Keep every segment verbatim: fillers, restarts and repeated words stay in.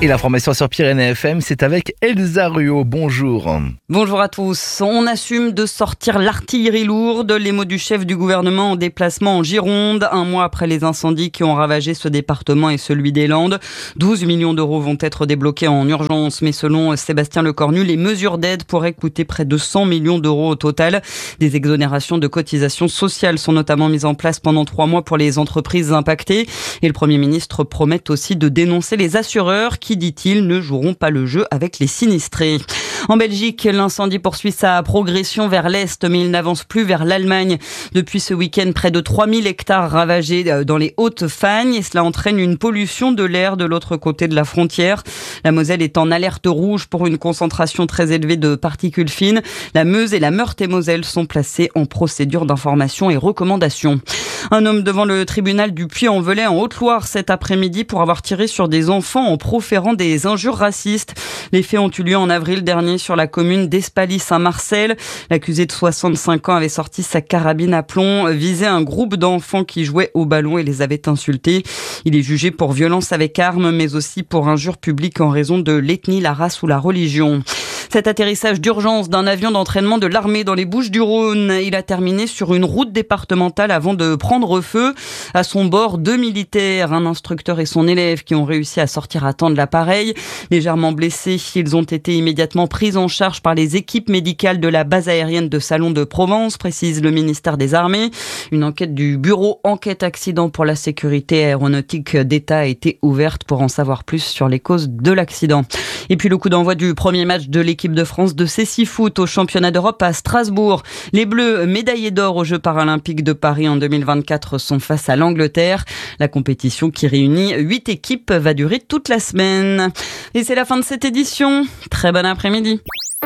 Et l'information sur Pyrénées F M, c'est avec Elsa Ruot. Bonjour. Bonjour à tous. On assume de sortir l'artillerie lourde. Les mots du chef du gouvernement en déplacement en Gironde, un mois après les incendies qui ont ravagé ce département et celui des Landes. douze millions d'euros vont être débloqués en urgence, mais selon Sébastien Lecornu, les mesures d'aide pourraient coûter près de cent millions d'euros au total. Des exonérations de cotisations sociales sont notamment mises en place pendant trois mois pour les entreprises impactées. Et le Premier ministre promet aussi de dénoncer les assureurs qui, dit-il, ne joueront pas le jeu avec les sinistrés. En Belgique, l'incendie poursuit sa progression vers l'est, mais il n'avance plus vers l'Allemagne. Depuis ce week-end, près de trois mille hectares ravagés dans les Hautes-Fagnes, et cela entraîne une pollution de l'air de l'autre côté de la frontière. La Moselle est en alerte rouge pour une concentration très élevée de particules fines. La Meuse et la Meurthe-et-Moselle sont placées en procédure d'information et recommandation. Un homme devant le tribunal du Puy-en-Velay en Haute-Loire cet après-midi pour avoir tiré sur des enfants en proférant des injures racistes. Les faits ont eu lieu en avril dernier sur la commune d'Espaly-Saint-Marcel. L'accusé de soixante-cinq ans avait sorti sa carabine à plomb, visé un groupe d'enfants qui jouaient au ballon et les avait insultés. Il est jugé pour violence avec arme, mais aussi pour injure publique en raison de l'ethnie, la race ou la religion. Cet atterrissage d'urgence d'un avion d'entraînement de l'armée dans les Bouches-du-Rhône, il a terminé sur une route départementale avant de prendre feu. À son bord, deux militaires, un instructeur et son élève qui ont réussi à sortir à temps de l'appareil. Légèrement blessés, ils ont été immédiatement pris en charge par les équipes médicales de la base aérienne de Salon de Provence, précise le ministère des Armées. Une enquête du bureau Enquête Accident pour la sécurité aéronautique d'État a été ouverte pour en savoir plus sur les causes de l'accident. Et puis le coup d'envoi du premier match de l'équipe de France de cécifoot au championnat d'Europe à Strasbourg. Les Bleus, médaillés d'or aux Jeux paralympiques de Paris en deux mille vingt-quatre, sont face à l'Angleterre. La compétition qui réunit huit équipes va durer toute la semaine. Et c'est la fin de cette édition. Très bon après-midi.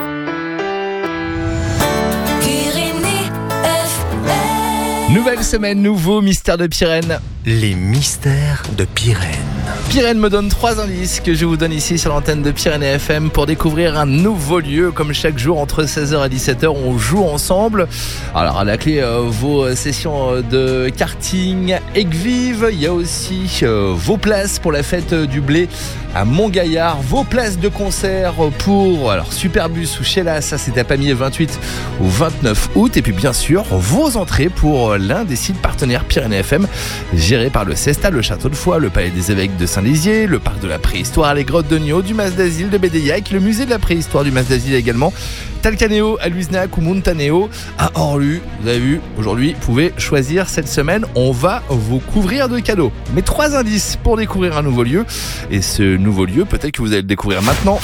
Nouvelle semaine, nouveau mystère de Pyrène. Les mystères de Pyrène. Pyrène me donne trois indices que je vous donne ici sur l'antenne de Pyrénées F M pour découvrir un nouveau lieu. Comme chaque jour, entre seize heures et dix-sept heures, on joue ensemble. Alors à la clé, euh, vos sessions de karting Aigues-Vives. Il y a aussi euh, vos places pour la fête du blé à Montgaillard. Vos places de concert pour alors Superbus ou Sheila, ça c'est à Pamiers, vingt-huit au vingt-neuf août. Et puis bien sûr, vos entrées pour l'un des sites partenaires Pyrénées F M, géré par le CESTA, le Château de Foix, le Palais des Évêques de Saint-Lizier, le Parc de la Préhistoire, les Grottes de Nio, du Mas d'Asile de Bédéillac, le Musée de la Préhistoire du Mas d'Asile également, Talcanéo à Luisnac ou Montanéo à Orlu. Vous avez vu, aujourd'hui, vous pouvez choisir cette semaine. On va vous couvrir de cadeaux. Mais trois indices pour découvrir un nouveau lieu. Et ce nouveau lieu, peut-être que vous allez le découvrir maintenant.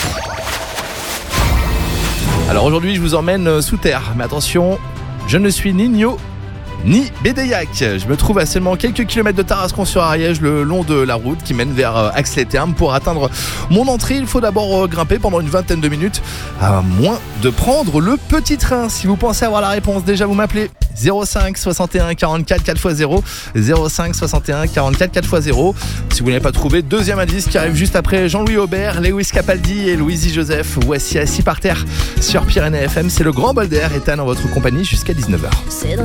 Alors aujourd'hui, je vous emmène sous terre. Mais attention, je ne suis ni Nio ni Bédéillac. Je me trouve à seulement quelques kilomètres de Tarascon-sur-Ariège, le long de la route qui mène vers Ax-les-Thermes. Pour atteindre mon entrée, il faut d'abord grimper pendant une vingtaine de minutes, à moins de prendre le petit train. Si vous pensez avoir la réponse, déjà vous m'appelez zéro cinq soixante et un quarante-quatre quatre fois zéro, zéro cinq soixante et un quarante-quatre quatre fois zéro. Si vous n'avez pas trouvé, deuxième indice qui arrive juste après Jean-Louis Aubert, Lewis Capaldi et Louisie Joseph. Voici Assis par terre sur Pyrénées F M. C'est le grand bol d'air, Ethan en votre compagnie jusqu'à dix-neuf heures.